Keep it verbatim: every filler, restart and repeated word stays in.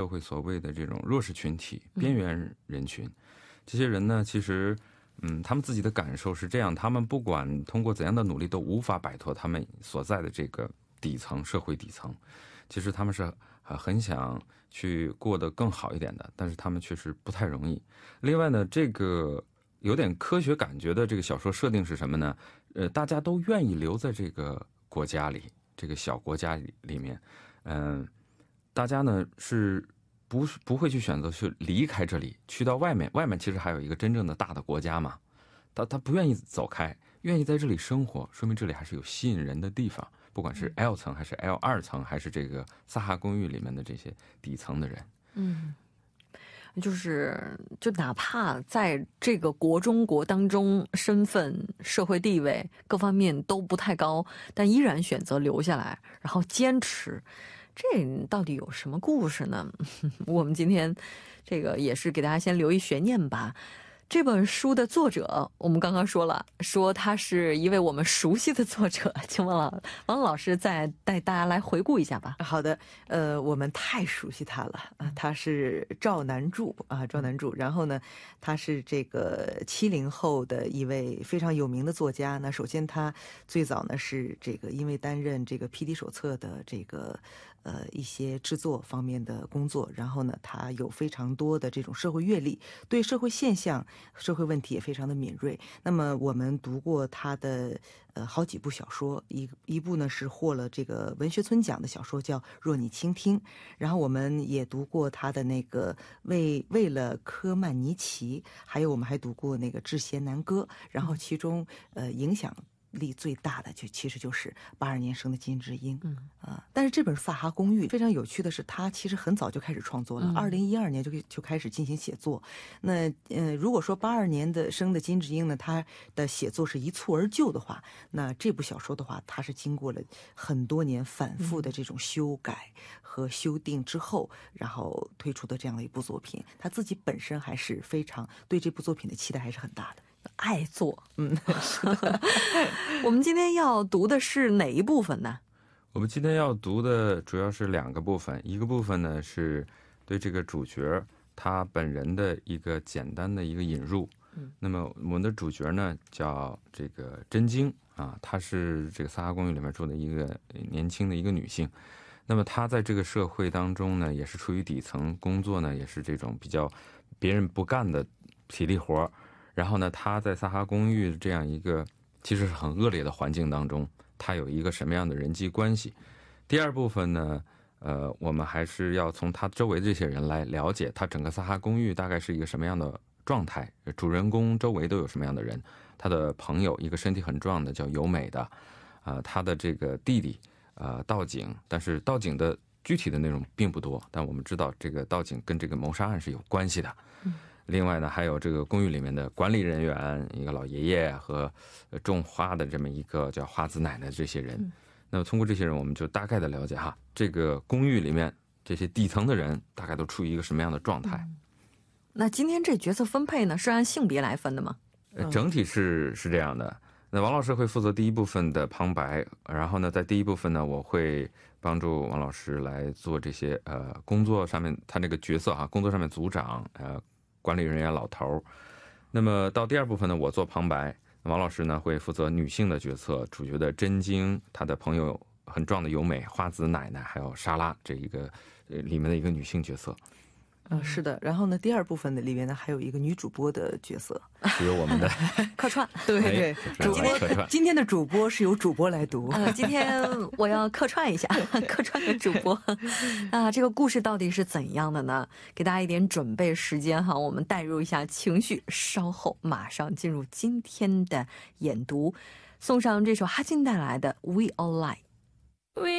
会所谓的这种弱势群体、边缘人群。这些人呢，其实嗯，他们自己的感受是这样，他们不管通过怎样的努力都无法摆脱他们所在的这个底层，社会底层。其实他们是很想去过得更好一点的，但是他们确实不太容易。另外呢，这个有点科学感觉的这个小说设定是什么呢？呃，大家都愿意留在这个国家里，这个小国家里里面，嗯、呃，大家呢是不不会去选择去离开这里，去到外面。外面其实还有一个真正的大的国家嘛，他他不愿意走开，愿意在这里生活，说明这里还是有吸引人的地方。不管是 L 层还是 L 二层，还是这个萨哈公寓里面的这些底层的人， 嗯。就是就哪怕在这个国中国当中，身份、社会地位各方面都不太高，但依然选择留下来，然后坚持，这到底有什么故事呢？我们今天这个也是给大家先留一悬念吧。这本书的作者我们刚刚说了，说他是一位我们熟悉的作者，请问了王老师再带大家来回顾一下吧。 好的，呃，我们太熟悉他了啊，他是赵南柱啊，赵南柱。然后呢，他是这个七零后的一位非常有名的作家。那首先他最早呢是这个因为担任这个 P D 手册的这个呃一些制作方面的工作，然后呢他有非常多的这种社会阅历，对社会现象、社会问题也非常的敏锐。那么我们读过他的呃好几部小说，一一部呢是获了这个文学村奖的小说叫《若你倾听》，然后我们也读过他的那个为为了科曼尼奇，还有我们还读过那个《致贤南歌》，然后其中呃影响力最大的就其实就是八二年生的金智英。嗯啊，但是这本《萨哈公寓》非常有趣的是，他其实很早就开始创作了，二零一二年就就开始进行写作。那呃，如果说八二年的生的金智英呢，他的写作是一蹴而就的话，那这部小说的话，他是经过了很多年反复的这种修改和修订之后，然后推出的这样的一部作品。他自己本身还是非常对这部作品的期待还是很大的。 爱做，嗯，我们今天要读的是哪一部分呢？ 我们今天要读的主要是两个部分，一个部分呢是对这个主角他本人的一个简单的一个引入。嗯，那么我们的主角呢叫这个真晶啊，她是这个萨哈公寓里面住的一个年轻的一个女性。那么她在这个社会当中呢，也是处于底层，工作呢也是这种比较别人不干的体力活。然后呢，他在萨哈公寓这样一个其实是很恶劣的环境当中，他有一个什么样的人际关系？第二部分呢，呃，我们还是要从他周围的这些人来了解他整个萨哈公寓大概是一个什么样的状态，主人公周围都有什么样的人？他的朋友一个身体很壮的叫由美的，啊、呃，他的这个弟弟呃道景，但是道景的具体的内容并不多，但我们知道这个道景跟这个谋杀案是有关系的。嗯。另外呢，还有这个公寓里面的管理人员，一个老爷爷和种花的这么一个叫花子奶奶这些人。嗯、那么通过这些人，我们就大概的了解哈，这个公寓里面这些底层的人大概都处于一个什么样的状态。嗯、 那今天这角色分配呢，是按性别来分的吗？ 呃、整体是是这样的。那王老师会负责第一部分的旁白，然后呢，在第一部分呢，我会帮助王老师来做这些呃工作上面他那个角色哈，工作上面组长呃。管理人员老头。那么到第二部分呢，我做旁白，王老师呢会负责女性的角色，主角的真晶，她的朋友很壮的由美，花子奶奶，还有莎拉这一个呃里面的一个女性角色。 嗯，是的。然后呢，第二部分的里面呢，还有一个女主播的角色， 是由我们的客串。 对对，主播今天的主播是由主播来读。 呃，今天我要客串一下，客串个主播。啊，这个故事到底是怎样的呢？给大家一点准备时间哈，我们带入一下情绪，稍后马上进入今天的演读，送上这首哈金带来的《We All Lie》。